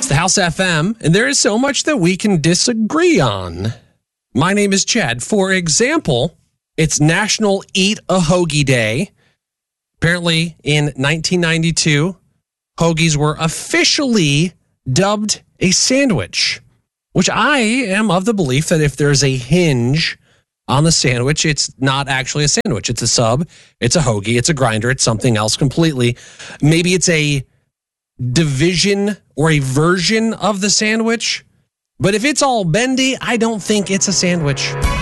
It's the House FM, and there is so much that we can disagree on. My name is Chad. For example, it's National Eat a Hoagie Day. Apparently, in 1992, hoagies were officially dubbed a sandwich, which I am of the belief that if there's a hinge on the sandwich, it's not actually a sandwich. It's a sub, it's a hoagie, it's a grinder, it's something else completely. Maybe it's a division or a version of the sandwich. But if it's all bendy, I don't think it's a sandwich.